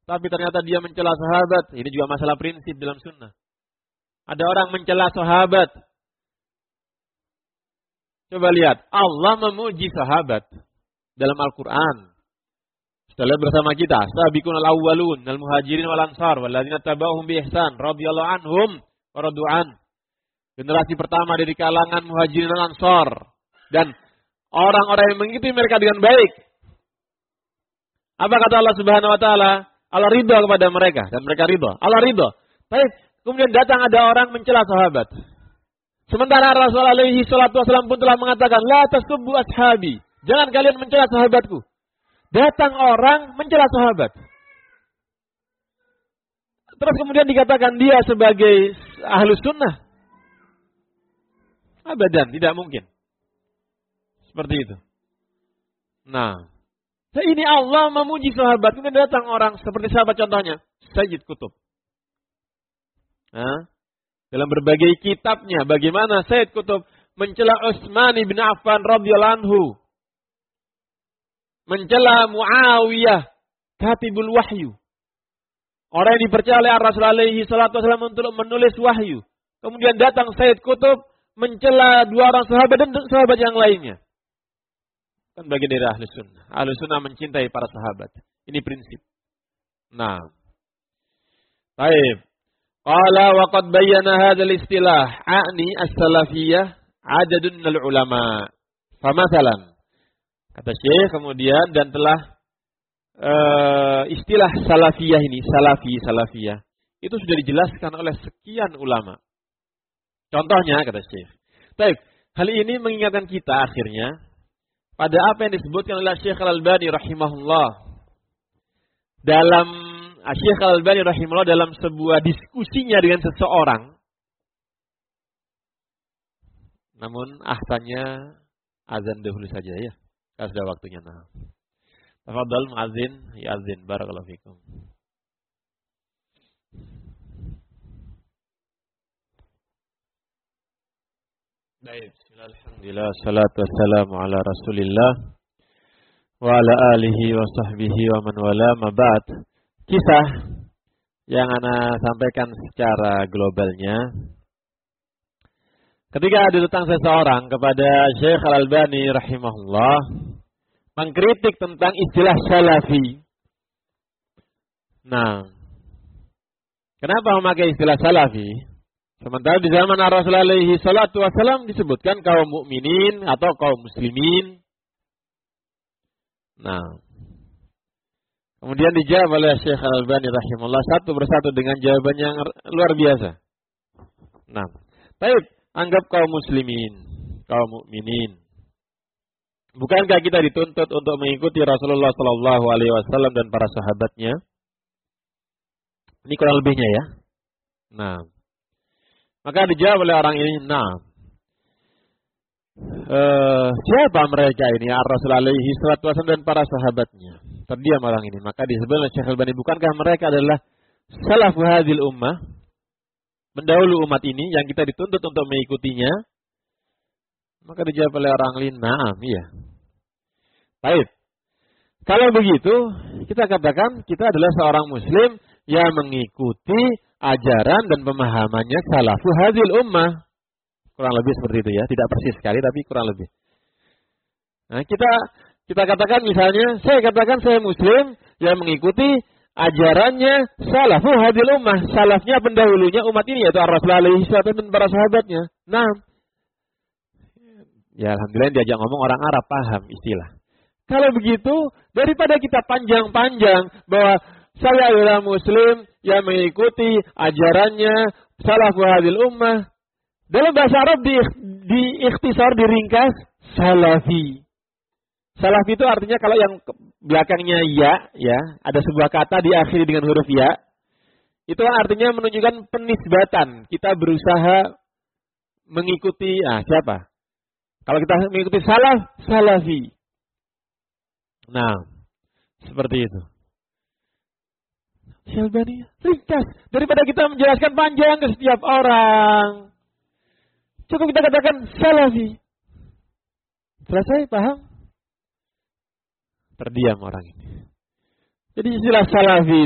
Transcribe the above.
tapi ternyata dia mencela sahabat. Ini juga masalah prinsip dalam sunnah. Ada orang mencela sahabat. Coba lihat, Allah memuji sahabat dalam Al-Quran. Kita lihat bersama kita. Sabiqunal awwalun, al muhajirin wal ansar, walladzina tabauhum bi ihsan, radhiyallahu anhum wa radu'an. Generasi pertama dari kalangan muhajirin dan ansar. Dan orang-orang yang mengikuti mereka dengan baik. Apa kata Allah Subhanahu wa taala? Allah ridha kepada mereka dan mereka ridha. Allah ridha. Baik, kemudian datang ada orang mencela sahabat. Sementara Rasulullah alaihi salatu wasallam pun telah mengatakan, "La tasubbu ashabi." Jangan kalian mencela sahabatku. Datang orang mencela sahabat. Terus kemudian dikatakan dia sebagai ahlus sunnah. Abadan, tidak mungkin. Seperti itu. Nah, ini Allah memuji sahabat. Kemudian datang orang seperti sahabat contohnya. Sayyid Qutb. Nah, dalam berbagai kitabnya. Bagaimana Sayyid Qutb mencela Utsman bin Affan radhiyallahu anhu. Mencela Muawiyah. Katibul wahyu. Orang yang dipercaya oleh Rasulullah alaihi salatu wasallam untuk menulis wahyu. Kemudian datang Sayyid Qutb mencela dua orang sahabat dan sahabat yang lainnya. Kan bagian dari ahli sunnah. Ahli sunnah mencintai para sahabat. Ini prinsip. Nah. Baik. Qala wa qad bayyana hadzal istilah a'ni as-salafiyah adadun minal ulama. Famathalan. Kata Syekh kemudian dan telah istilah salafiyah ini, salafiyah. Itu sudah dijelaskan oleh sekian ulama. Contohnya kata Syekh. Baik, hal ini mengingatkan kita akhirnya pada apa yang disebutkan oleh Syekh Al-Albani rahimahullah. Syekh Al-Albani rahimahullah dalam sebuah diskusinya dengan seseorang. Namun ahsannya azan dahulu saja ya. Kalau sudah waktunya. Nah. Tafadhal muadzin, ya azin barakallahu fikum. Baik, alhamdulillah, salatu wassalamu ala rasulillah wa ala alihi wa sahbihi wa man wala ma ba'd. Kisah yang ana sampaikan secara globalnya. Ketika ada datang seseorang kepada Syekh Al-Albani rahimahullah mengkritik tentang istilah salafi. Nah, kenapa memakai istilah salafi? Sementara di zaman Rasulullah alaihi salatu wasallam disebutkan kaum mukminin atau kaum muslimin. Nah, kemudian dijawab oleh Syekh Al-Albani rahimahullah satu persatu dengan jawaban yang luar biasa. Nah, baik, anggap kaum muslimin, kaum mukminin. Bukankah kita dituntut untuk mengikuti Rasulullah sallallahu alaihi wasallam dan para sahabatnya? Ini kurang lebihnya ya. Nah, maka dijawab oleh orang ini, siapa mereka ini? Rasulullah alaihi wasallam dan para sahabatnya. Terdiam orang ini. Maka disebut oleh Syekh Al-Albani, bukankah mereka adalah salafu hadhil ummah? Pendahulu umat ini yang kita dituntut untuk mengikutinya. Maka dijawab oleh orang lain, na'am, iya. Baik. Kalau begitu, kita katakan kita adalah seorang muslim yang mengikuti ajaran dan pemahamannya salafu hadhil ummah. Kurang lebih seperti itu ya, tidak persis sekali tapi kurang lebih. Nah, kita katakan misalnya, saya katakan saya muslim yang mengikuti ajarannya salafu hadhil ummah, salafnya pendahulunya umat ini yaitu Rasulullah alaihi wasallam dan para sahabatnya. Nah, ya alhamdulillah diajak ngomong orang Arab paham istilah. Kalau begitu, daripada kita panjang-panjang bahwa saya adalah muslim yang mengikuti ajarannya salafu hadhil ummah, dalam bahasa Arab diikhtisar, diringkas salafi. Salafi itu artinya kalau yang belakangnya ya, ada sebuah kata diakhiri dengan huruf ya, itu artinya menunjukkan penisbatan. Kita berusaha mengikuti siapa? Kalau kita mengikuti salafi. Nah, seperti itu. Syalbani, ringkas. Daripada kita menjelaskan panjang ke setiap orang, cukup kita katakan salafi. Selesai, paham? Terdiam orang ini. Jadi istilah salafi